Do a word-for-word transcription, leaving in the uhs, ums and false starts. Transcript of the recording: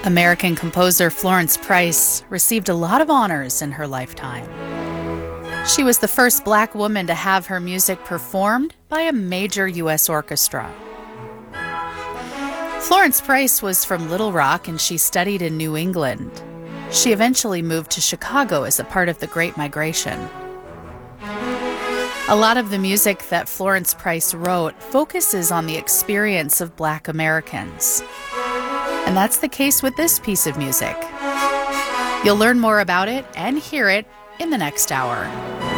American composer Florence Price received a lot of honors in her lifetime. She was the first Black woman to have her music performed by a major U S orchestra. Florence Price was from Little Rock and she studied in New England. She eventually moved to Chicago as a part of the Great Migration. A lot of the music that Florence Price wrote focuses on the experience of Black Americans. And that's the case with this piece of music. You'll learn more about it and hear it in the next hour.